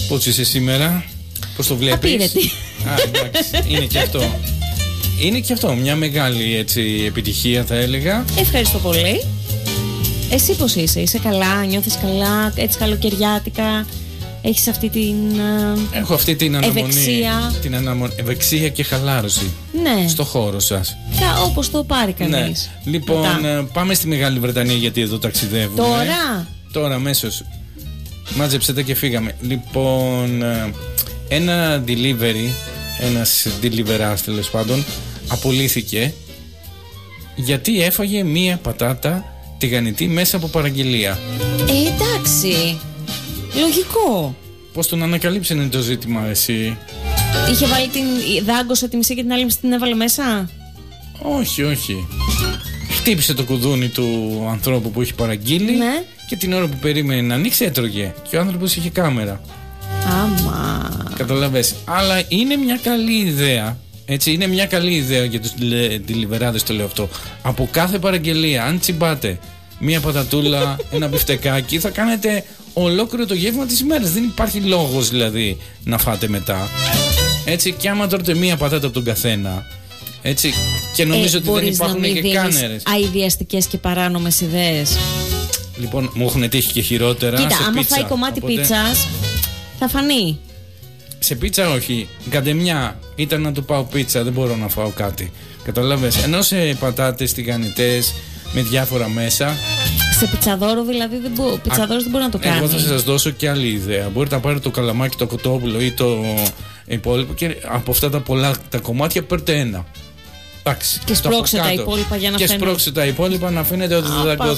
Πώς είσαι σήμερα, πώς το βλέπεις? Απείρετη. Εντάξει, είναι και αυτό. Είναι και αυτό μια μεγάλη έτσι, επιτυχία, θα έλεγα. Ευχαριστώ πολύ. Εσύ πώς είσαι καλά, νιώθεις καλά, έτσι καλοκαιριάτικα? Έχεις αυτή την Έχω αυτή την αναμονή, ευεξία. Ευεξία και χαλάρωση. Ναι. Στο χώρο σας. Όπως το πάρει κανείς. Ναι. Λοιπόν, πάμε στη Μεγάλη Βρετανία, γιατί εδώ ταξιδεύουμε. Τώρα αμέσως. Μάζεψε τα και φύγαμε. Λοιπόν, ένα delivery, ένας deliverάς τέλος πάντων, απολύθηκε γιατί έφαγε μία πατάτα τηγανιτή μέσα από παραγγελία. Εντάξει. Λογικό. Πώς τον ανακαλύψανε το ζήτημα, εσύ? Είχε βάλει δάγκωσε τη μισή και την άλλη μισή την έβαλε μέσα. Όχι. Χτύπησε το κουδούνι του ανθρώπου που είχε παραγγείλει, ναι. Και την ώρα που περίμενε να ανοίξει έτρωγε. Και ο άνθρωπος είχε κάμερα. Άμα. Καταλαβες. Αλλά είναι μια καλή ιδέα. Έτσι, είναι μια καλή ιδέα για τους ντιλιβεράδες, το λέω αυτό. Από κάθε παραγγελία, αν τσιμπάτε μια πατατούλα, ένα μπιφτεκάκι, θα κάνετε ολόκληρο το γεύμα της ημέρας. Δεν υπάρχει λόγος δηλαδή να φάτε μετά. Έτσι, και άμα τρώτε μία πατάτα από τον καθένα, έτσι, και νομίζω ότι δεν υπάρχουν και κάμερες. Αειδιαστικές και παράνομες ιδέες. Λοιπόν, μου έχουν τύχει και χειρότερα. Κοίτα, σε άμα πίτσα, φάει κομμάτι πίτσας, θα φανεί. Σε πίτσα όχι. Καντεμιά ήταν να του πάω πίτσα, δεν μπορώ να φάω κάτι. Καταλάβες. Ενώ σε πατάτες τηγανιτές με διάφορα μέσα. Σε πιτσαδόρο δηλαδή πιτσαδόρος δεν μπορεί να το κάνει. Εγώ θα σας δώσω και άλλη ιδέα. Μπορείτε να πάρετε το καλαμάκι, το κοτόπουλο ή το υπόλοιπο και από αυτά τα πολλά τα κομμάτια παίρνετε ένα. Εντάξει. Και σπρώξτε τα υπόλοιπα για να φαίνεται. Και σπρώξτε τα υπόλοιπα να φαίνεται ότι δεν